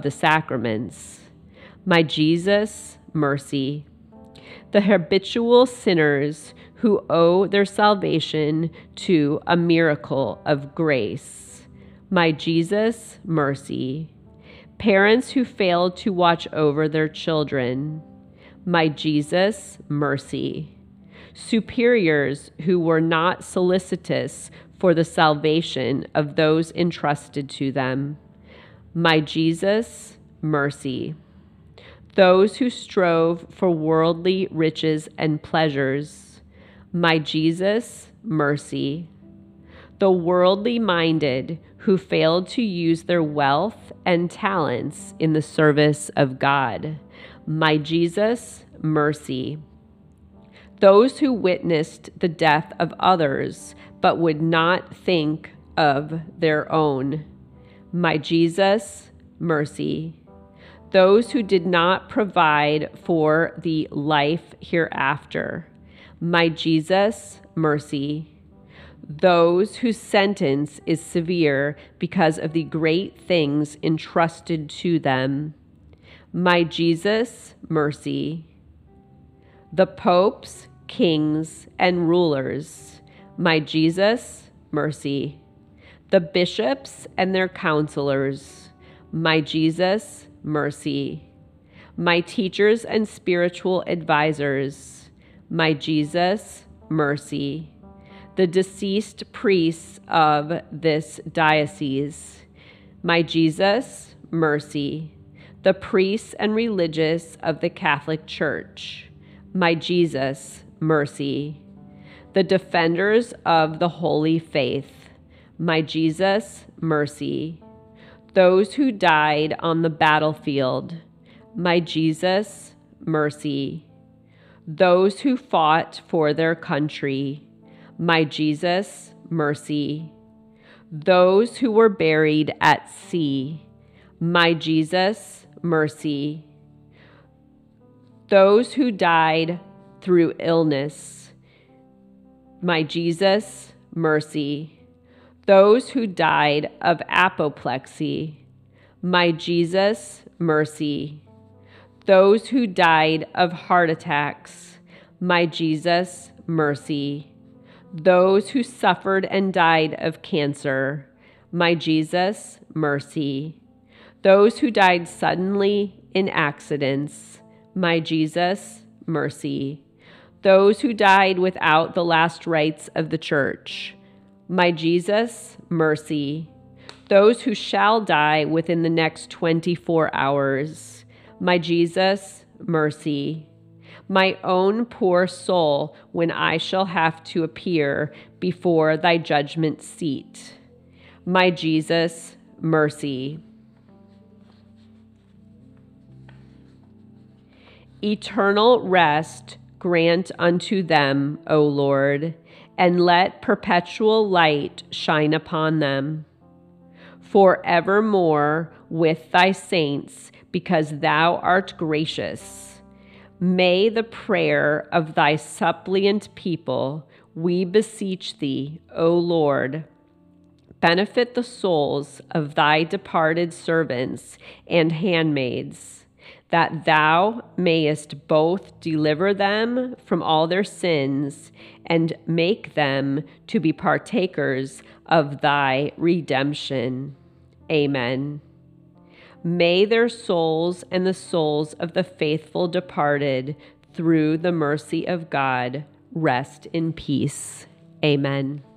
of the sacraments. My Jesus, mercy. The habitual sinners who owe their salvation to a miracle of grace. My Jesus, mercy. Parents who failed to watch over their children. My Jesus, mercy. Superiors who were not solicitous for the salvation of those entrusted to them. My Jesus, mercy. Those who strove for worldly riches and pleasures. My Jesus, mercy. The worldly minded who failed to use their wealth and talents in the service of God. My Jesus, mercy. Those who witnessed the death of others but would not think of their own. My Jesus, mercy. Those who did not provide for the life hereafter. My Jesus, mercy. Those whose sentence is severe because of the great things entrusted to them. My Jesus, mercy. The popes, kings, and rulers. My Jesus, mercy. The bishops and their counselors. My Jesus, mercy. My teachers and spiritual advisors. My Jesus, mercy. The deceased priests of this diocese. My Jesus, mercy. The priests and religious of the Catholic Church. My Jesus, mercy. The defenders of the holy faith. My Jesus, mercy. Those who died on the battlefield. My Jesus, mercy. Those who fought for their country. My Jesus, mercy. Those who were buried at sea. My Jesus, mercy. Those who died through illness. My Jesus, mercy. Those who died of apoplexy. My Jesus, mercy. Those who died of heart attacks. My Jesus, mercy. Those who suffered and died of cancer. My Jesus, mercy. Those who died suddenly in accidents. My Jesus, mercy. Those who died without the last rites of the church. My Jesus, mercy. Those who shall die within the next 24 hours. My Jesus, mercy. My own poor soul when I shall have to appear before thy judgment seat. My Jesus, mercy. Eternal rest grant unto them, O Lord, and let perpetual light shine upon them. Forevermore with thy saints, because thou art gracious. May the prayer of thy suppliant people, we beseech thee, O Lord, benefit the souls of thy departed servants and handmaids, that thou mayest both deliver them from all their sins and make them to be partakers of thy redemption. Amen. May their souls and the souls of the faithful departed, through the mercy of God, rest in peace. Amen.